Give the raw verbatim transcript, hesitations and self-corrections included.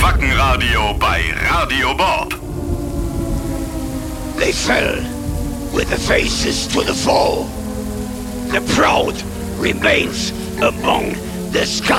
Wackenradio bei Radio Bob. They fell with their faces to the foe. The proud remains among the scum.